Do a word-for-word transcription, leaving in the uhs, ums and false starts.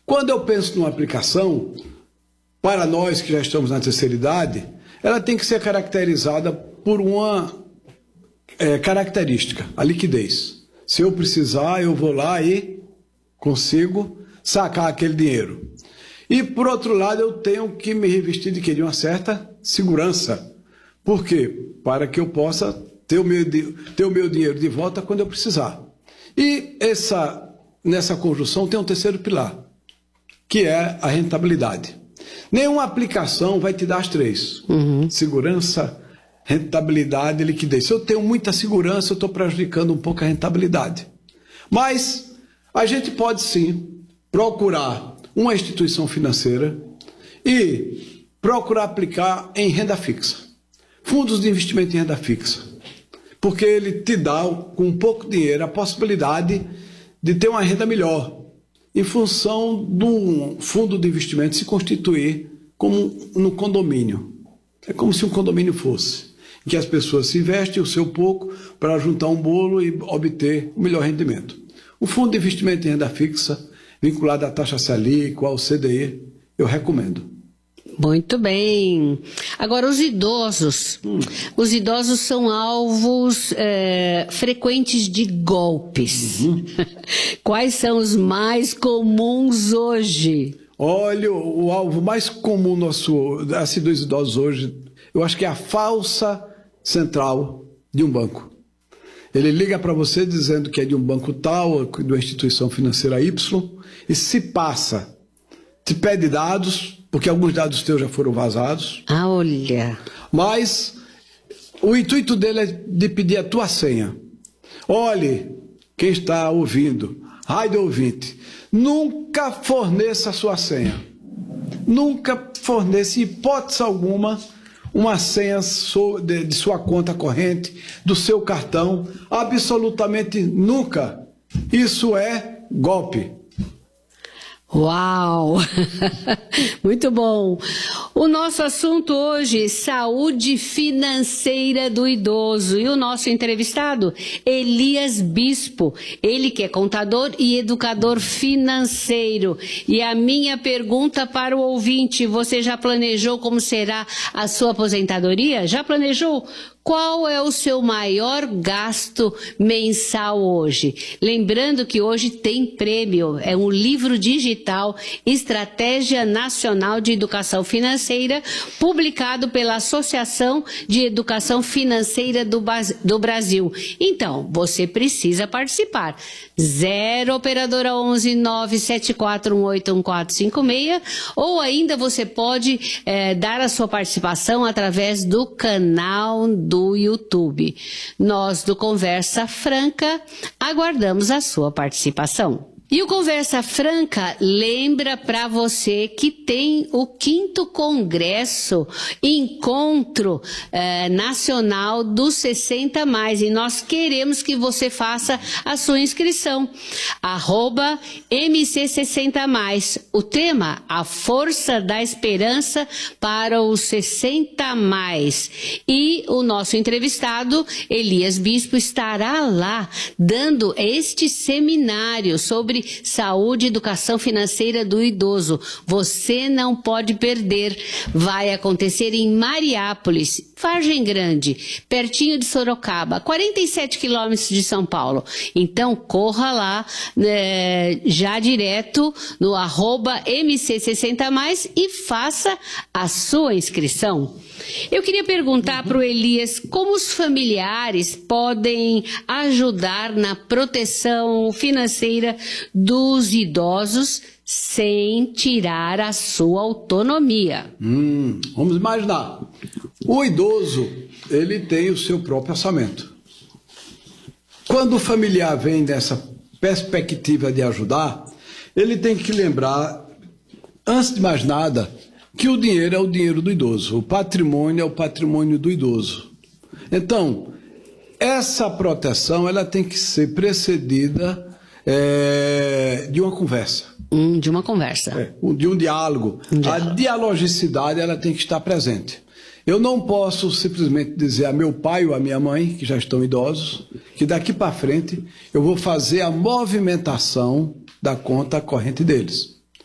Quando eu penso numa aplicação, para nós que já estamos na terceira idade, ela tem que ser caracterizada por uma é, característica, a liquidez. Se eu precisar, eu vou lá e consigo sacar aquele dinheiro. E, por outro lado, eu tenho que me revestir de quê? De uma certa segurança. Por quê? Para que eu possa ter o meu, ter o meu dinheiro de volta quando eu precisar. E essa, nessa conjunção tem um terceiro pilar, que é a rentabilidade. Nenhuma aplicação vai te dar as três. Uhum. Segurança, rentabilidade e liquidez. Se eu tenho muita segurança, eu estou prejudicando um pouco a rentabilidade. Mas a gente pode sim procurar uma instituição financeira e procurar aplicar em renda fixa. Fundos de investimento em renda fixa. Porque ele te dá, com pouco dinheiro, a possibilidade de ter uma renda melhor, em função do fundo de investimento se constituir como no condomínio. É como se um condomínio fosse, em que as pessoas se investem o seu pouco para juntar um bolo e obter o melhor rendimento. O fundo de investimento em renda fixa, vinculado à taxa Selic, ao C D I, eu recomendo. Muito bem. Agora, os idosos. Hum. Os idosos são alvos é, frequentes de golpes. Uhum. Quais são os mais comuns hoje? Olha, o, o alvo mais comum nosso, assim, dos idosos hoje, eu acho que é a falsa central de um banco. Ele liga para você dizendo que é de um banco tal, de uma instituição financeira Y, e se passa, te pede dados, porque alguns dados teus já foram vazados. Ah, olha. Mas o intuito dele é de pedir a tua senha. Olhe, quem está ouvindo, rádio ouvinte, nunca forneça a sua senha. Nunca forneça, em hipótese alguma, uma senha de sua conta corrente, do seu cartão. Absolutamente nunca. Isso é golpe. Uau! Muito bom! O nosso assunto hoje, saúde financeira do idoso. E o nosso entrevistado, Elias Bispo. Ele que é contador e educador financeiro. E a minha pergunta para o ouvinte, você já planejou como será a sua aposentadoria? Já planejou? Qual é o seu maior gasto mensal hoje? Lembrando que hoje tem prêmio, é um livro digital, Estratégia Nacional de Educação Financeira, publicado pela Associação de Educação Financeira do, do Brasil. Então, você precisa participar. zero operadora onze nove sete quatro um oito um quatro cinco seis, ou ainda você pode é, dar a sua participação através do canal do do YouTube. Nós do Conversa Franca aguardamos a sua participação. E o Conversa Franca lembra para você que tem o quinto Congresso Encontro eh, Nacional dos sessenta mais, e nós queremos que você faça a sua inscrição. Arroba M C sessenta mais. O tema, a força da esperança para os sessenta mais. E o nosso entrevistado, Elias Bispo, estará lá dando este seminário sobre saúde e educação financeira do idoso. Você não pode perder. Vai acontecer em Mariápolis, Vargem Grande, pertinho de Sorocaba, quarenta e sete quilômetros de São Paulo. Então corra lá, né, já direto no arroba M C sessenta mais e faça a sua inscrição. Eu queria perguntar para o Elias como os familiares podem ajudar na proteção financeira dos idosos sem tirar a sua autonomia. Hum, vamos imaginar. O idoso, ele tem o seu próprio orçamento. Quando o familiar vem dessa perspectiva de ajudar, ele tem que lembrar, antes de mais nada, que o dinheiro é o dinheiro do idoso, o patrimônio é o patrimônio do idoso. Então, essa proteção ela tem que ser precedida é, de uma conversa. Hum, de uma conversa. É, de um diálogo. Um diálogo. A dialogicidade ela tem que estar presente. Eu não posso simplesmente dizer a meu pai ou a minha mãe, que já estão idosos, que daqui para frente eu vou fazer a movimentação da conta corrente deles.